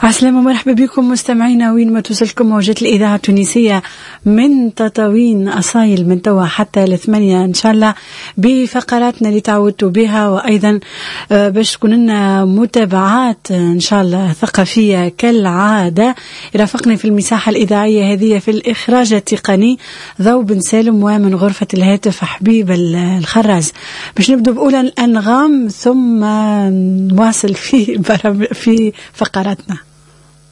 عسلامة ومرحبا بكم مستمعينا وين ما توصلكم موجات الإذاعة التونسية من تطاوين أصايل من توا حتى 8 إن شاء الله بفقراتنا اللي تعودتوا بها، وأيضا باش تكون لنا متابعات إن شاء الله ثقافية كالعادة. رافقني في المساحة الإذاعية هذه في الإخراج التقني ضو بن سالم، ومن غرفة الهاتف حبيب الخراز. باش نبدأ بأولى الأنغام ثم نواصل في فقراتنا.